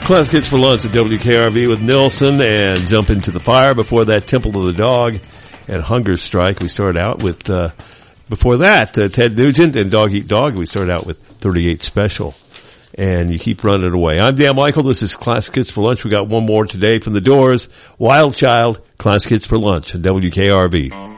Classic Hits for Lunch at WKRV with Nilsson and Jump Into the Fire. Before that, Temple of the Dog and Hunger Strike. We started out with, before that, Ted Nugent and Dog Eat Dog. We started out with 38 Special. And you keep running away. I'm Dan Michael. This is Classic Hits for Lunch. We got one more today from the Doors. Wild Child, Classic Hits for Lunch at WKRV.